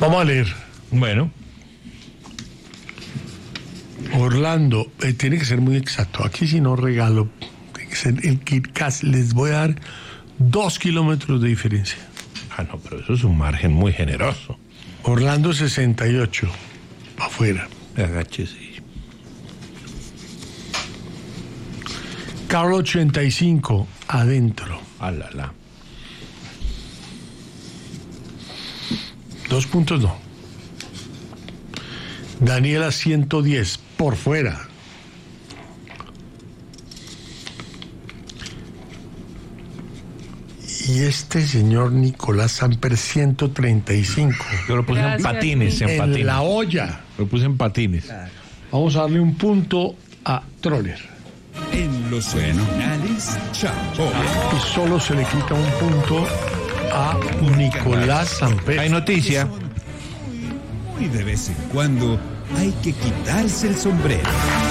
Vamos a leer. Bueno. Orlando, tiene que ser muy exacto. Aquí si no regalo, tiene que ser el KitKat. Les voy a dar 2 kilómetros de diferencia. Ah, no, pero eso es un margen muy generoso. Orlando 68, para afuera. Agáchese. Carl 85, adentro. Alala. 2 puntos no. Daniela 110, por fuera. Y este señor Nicolás Samper 135. Yo lo puse en patines, en la olla. Lo puse en patines. Claro. Vamos a darle un punto a Troller. En los finales, Chapo. Y solo se le quita un punto a Nicolás Samper. Hay noticia. Muy de vez en cuando hay que quitarse el sombrero.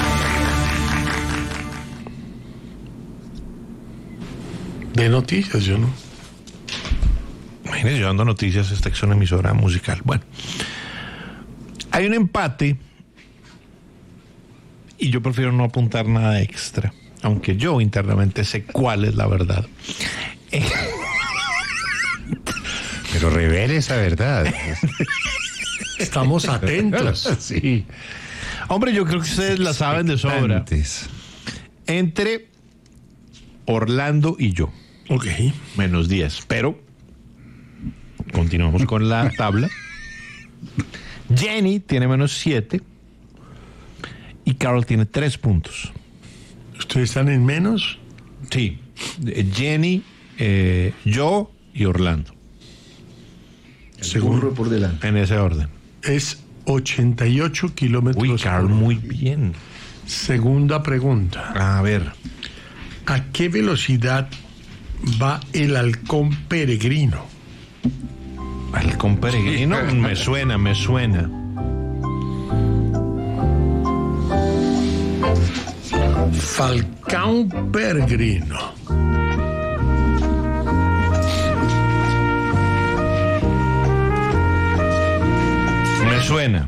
De noticias, yo no. Imagínense, yo dando noticias, esta es una emisora musical. Bueno, hay un empate y yo prefiero no apuntar nada extra, aunque yo internamente sé cuál es la verdad. Pero revele esa verdad. Estamos atentos. Sí. Hombre, yo creo que ustedes la saben de sobra. Antes. Entre Orlando y yo. Ok. Menos 10. Pero continuamos con la tabla. Jenny tiene menos 7 y Carol tiene 3 puntos. ¿Ustedes están en menos? Sí. Jenny, yo y Orlando. Seguro por delante. En ese orden. Es 88 kilómetros. Uy, Carol, por hora. muy bien. Segunda pregunta. A ver. ¿A qué velocidad va el halcón peregrino? Halcón peregrino, me suena. Falcón peregrino. Me suena.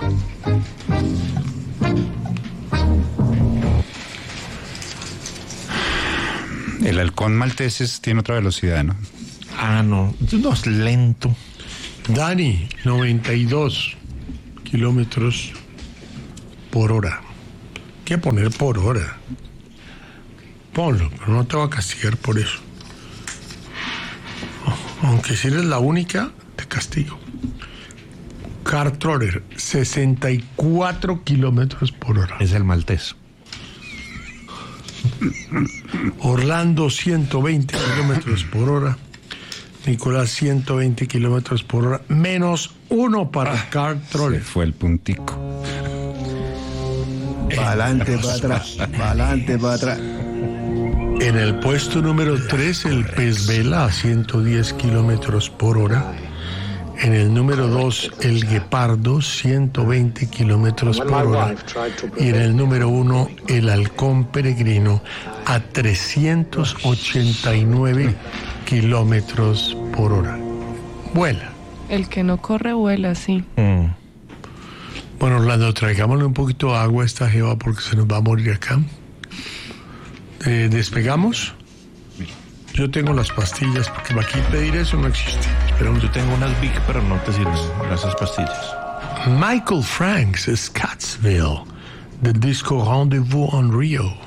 El halcón maltés tiene otra velocidad, ¿no? Ah, no. No, es lento. Dani, 92 kilómetros por hora. ¿Qué poner por hora? Ponlo, pero no te voy a castigar por eso. Aunque si eres la única, te castigo. Carl Troller, 64 kilómetros por hora. Es el maltés. Orlando, 120 kilómetros por hora. Nicolás, 120 kilómetros por hora. Menos 1 para Carl Troller. Fue el puntico. Para adelante, para atrás. Para adelante, para atrás. En el puesto número 3, el pez vela a 110 kilómetros por hora. En el número 2, el guepardo, 120 kilómetros por hora. Y en el número 1, el halcón peregrino, a 389 kilómetros por hora. Vuela. El que no corre vuela, sí. Bueno, Orlando, traigámosle un poquito de agua a esta jeva porque se nos va a morir acá. ¿Despegamos? Yo tengo las pastillas, porque aquí pedir eso no existe. Esperamos. Yo tengo unas Vic, pero no te sirven esas pastillas. Michael Franks, Scottsville, del disco Rendezvous on Rio.